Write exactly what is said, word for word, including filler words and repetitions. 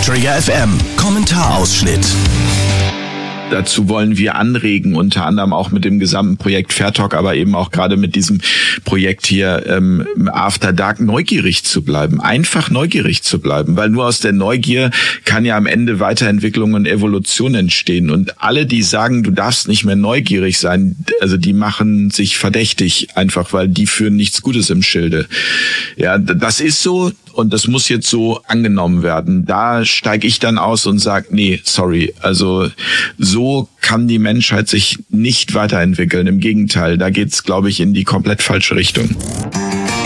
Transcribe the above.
Trigger F M Kommentarausschnitt. Dazu wollen wir anregen, unter anderem auch mit dem gesamten Projekt Fair Talk, aber eben auch gerade mit diesem Projekt hier ähm, After Dark neugierig zu bleiben, einfach neugierig zu bleiben, weil nur aus der Neugier kann ja am Ende Weiterentwicklung und Evolution entstehen. Und alle, die sagen, du darfst nicht mehr neugierig sein, also die machen sich verdächtig, einfach weil die führen nichts Gutes im Schilde. Ja, das ist so. Und das muss jetzt so angenommen werden. Da steige ich dann aus und sage, nee, sorry. Also so kann die Menschheit sich nicht weiterentwickeln. Im Gegenteil, da geht's, glaube ich, in die komplett falsche Richtung.